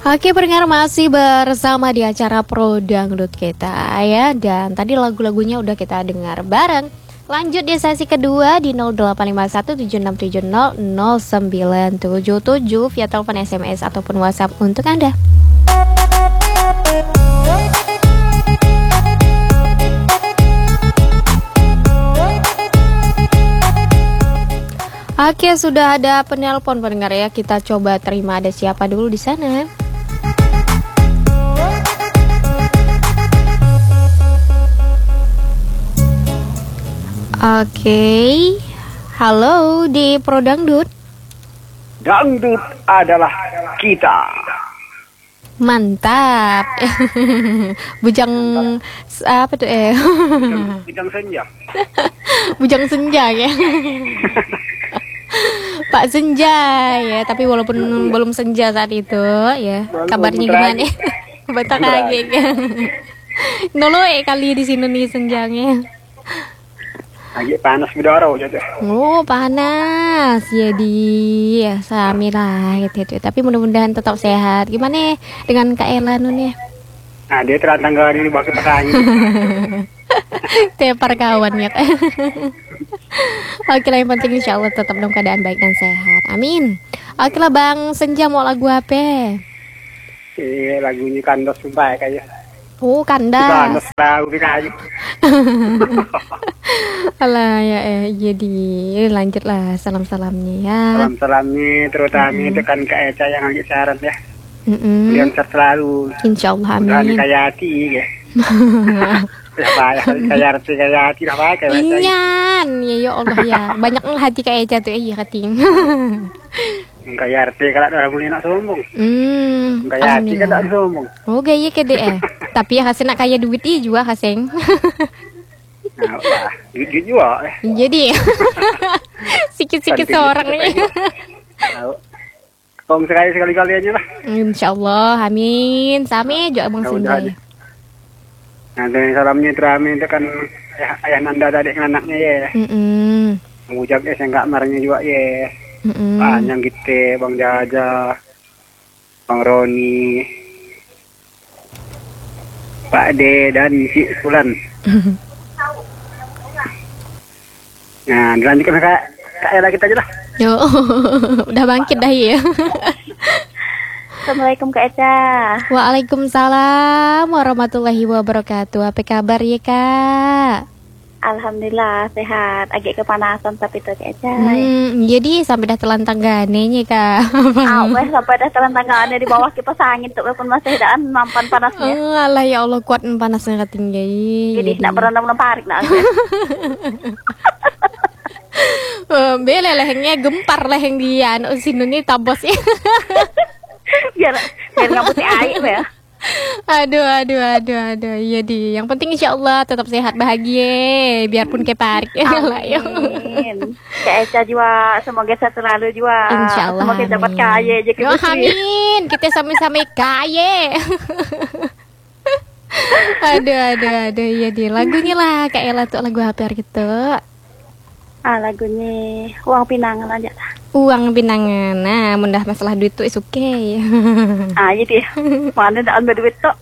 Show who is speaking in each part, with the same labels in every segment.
Speaker 1: Oke, pendengar masih bersama di acara Pro Dangdut kita ya. Dan tadi lagu-lagunya udah kita dengar bareng. Lanjut di sesi kedua di 085176300977 via telepon, SMS ataupun WhatsApp untuk Anda. Oke, sudah ada penelpon pendengar ya. Kita coba terima, ada siapa dulu di sana? Oke, halo di Pro Dangdut.
Speaker 2: Dangdut adalah kita.
Speaker 1: Mantap. Bujang apa tuh
Speaker 2: Bujang senja.
Speaker 1: Bujang senja ya. Pak Senja ya, tapi walaupun belum senja saat itu ya. Kabarnya gimana? Batak kaget ya. Noloe kali di sini nih senjangnya.
Speaker 2: Lagi panas bidoro gitu.
Speaker 1: Oh, panas. Jadi ya sami lah gitu. Tapi mudah-mudahan tetap sehat. Gimana dengan Kak Ella nun ya?
Speaker 2: Nah, dia terantang gari ini bakal petani.
Speaker 1: Tepar kawan ya. Oke lah, yang penting insya Allah tetap dalam keadaan baik dan sehat. Amin. Oke lah Bang Senja, mau lagu apa?
Speaker 2: Lagunya Kandos sumpah kayaknya.
Speaker 1: Oh, Kandas.
Speaker 2: Kandos lagu kayu.
Speaker 1: Alah ya, jadi lanjutlah salam-salamnya ya.
Speaker 2: Salam-salamnya terutama itu kan Kak Eca yang lagi siaran ya. Yang selalu.
Speaker 1: Insya Allah, amin.
Speaker 2: Kayak hati ya. Kayak hati apa kayak
Speaker 1: Inyan, ya Allah ya. Banyak hati Kak Eca tuh ya kating.
Speaker 2: Kayak hati kalau orang boleh nak sombong. Kayak hati kan tak sombong.
Speaker 1: Oh gaya kede Tapi ya kasih nak kaya duit juga kaseng.
Speaker 2: Nah, duit juga.
Speaker 1: Jadi sikit-sikit seorang nih.
Speaker 2: Kong sekali-kali aja lah.
Speaker 1: Insya Allah, amin. Sami juga Bang Senja ya.
Speaker 2: Nah, dengan salamnya terami itu kan ayah Nanda tadi anaknya ya. Mengujak ya, saya nggak marahnya juga ya. Panjang gitu, Bang Jaja, Bang Roni, Pak De dan si Sulan. Nah, dilanjutkan Kak Ella kita aja lah.
Speaker 1: Yo, udah bangkit dah ya.
Speaker 3: Assalamualaikum Kak Eca.
Speaker 1: Waalaikumsalam warahmatullahi wabarakatuh. Apa kabar ya Kak?
Speaker 3: Alhamdulillah sehat. Agak kepanasan tapi tuh Kak Eca.
Speaker 1: Jadi sampai dah telantang ganenya Kak.
Speaker 3: Sampai dah telantang gane di bawah kipas angin tuh pun masih daan mampan panasnya.
Speaker 1: Allah ya Allah, kuat panasnya ketinggi.
Speaker 3: Jadi nak berenang parik nak.
Speaker 1: Bele lehengnya gempar leheng dia. Sini nih tabos ya.
Speaker 3: biar nggak putih air ya.
Speaker 1: Aduh. Iya di. Yang penting insya Allah tetap sehat bahagia. Biarpun keparik.
Speaker 3: Amin. Kak Eca juga semoga sehat selalu juga.
Speaker 1: Insya Allah.
Speaker 3: Semoga dapat kaya aja
Speaker 1: kita. Amin. Kita sama-sama kaya. Aduh. Iya di. Lagunya lah Kak Ella tuh lagu apa gitu.
Speaker 3: Lagunya Uang Pinangan aja lah.
Speaker 1: Uang Pinangan. Nah, mudah masalah duit tuh is okay.
Speaker 3: Jadi mana dah ambil duit tuh.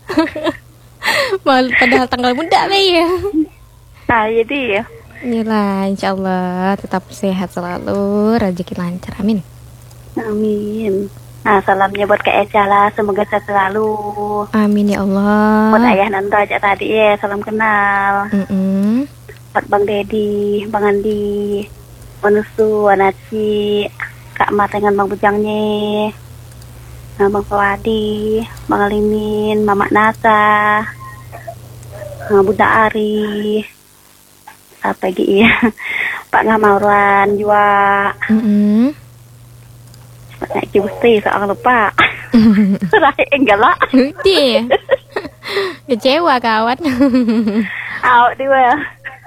Speaker 1: Padahal tanggal muda ya.
Speaker 3: Jadi
Speaker 1: inilah insya Allah tetap sehat selalu, rezeki lancar, amin.
Speaker 3: Amin. Nah, salamnya buat Kak Eca lah, semoga sehat selalu.
Speaker 1: Amin ya Allah.
Speaker 3: Buat ayah Nanda aja tadi ya, salam kenal. Buat Bang Dedi, Bang Andi, Manusu, Anaci, Kak Mat dengan Bang Bujangnya, Bang Fawadi, Bang Alimin, Mamak Nasa, Bunda Ari, apa lagi ya, Pak Ngamauran juga, Pak Naik Cibusti, soal lupa, enggak lah,
Speaker 1: kecewa kawan.
Speaker 3: Dia.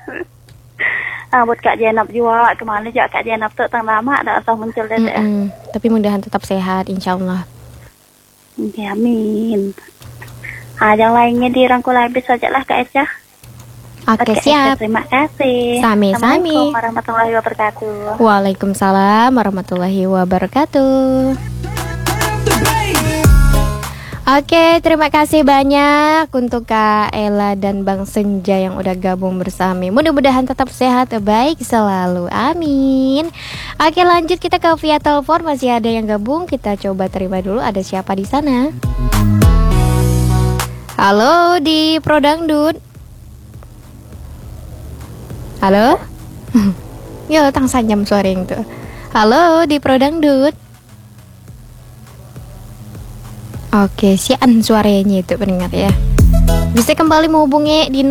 Speaker 3: Buat Kak Jenab juga, kemana juga Kak Jenab tuh tang lama ada asal muncul deh.
Speaker 1: Tapi mudahan tetap sehat insya Allah.
Speaker 3: Ya, amin. Yang lainnya dirangkul habis saja lah Kak Eca.
Speaker 1: Oke, siap.
Speaker 3: Terima kasih.
Speaker 1: Sami-sami.
Speaker 3: Assalamualaikum warahmatullahi wabarakatuh.
Speaker 1: Waalaikumsalam warahmatullahi wabarakatuh. Oke, terima kasih banyak untuk Kak Ella dan Bang Senja yang udah gabung bersama. Mudah-mudahan tetap sehat, baik selalu. Amin. Oke, lanjut kita ke via telepon. Masih ada yang gabung. Kita coba terima dulu. Ada siapa di sana? Halo di Prodangdut. Halo? Yo, tang sanjam suara yang tuh. Halo di Prodangdut. Oke, sian suaranya itu pendengar ya. Bisa kembali menghubungi di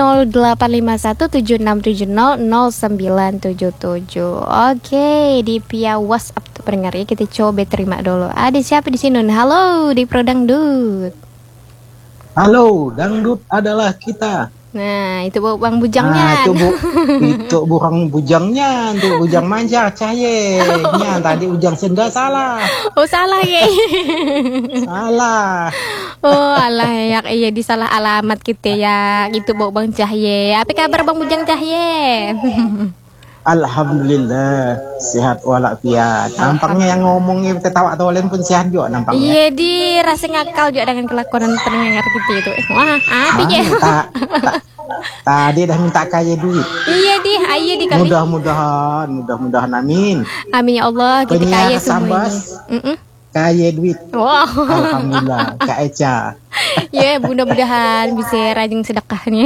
Speaker 1: 085176700977. Oke, di via WhatsApp tuh pendengar ya. Kita coba terima dulu. Ada siapa di sini? Halo di Prodangdut.
Speaker 4: Halo, dangdut adalah kita.
Speaker 1: Nah, itu Bang Bujangnya.
Speaker 4: Itu bukan bujangnya, itu bujang manja caye. Nya tadi ujang senda salah.
Speaker 1: Oh, salah ya.
Speaker 4: Salah.
Speaker 1: Oh, alah ya, iya disalah alamat kita ya. Gitu Bang Cahye. Apa kabar Bang Bujang Cahye?
Speaker 4: Alhamdulillah sehat walafiat. Nampaknya yang ngomongnya ketawa tolen pun sehat juga nampaknya.
Speaker 1: Iya di rasa ngakal juga dengan kelakuan pendengar gitu itu. Wah, apa ya?
Speaker 4: Tadi dah minta kaya duit.
Speaker 1: Iya di, ayo di kami.
Speaker 4: Mudah-mudahan amin.
Speaker 1: Amin ya Allah, kita kaya semuanya.
Speaker 4: Kaya duit.
Speaker 1: Wow.
Speaker 4: Alhamdulillah, Kak Eca.
Speaker 1: Ya, mudah-mudahan bisa rajin sedekahnya.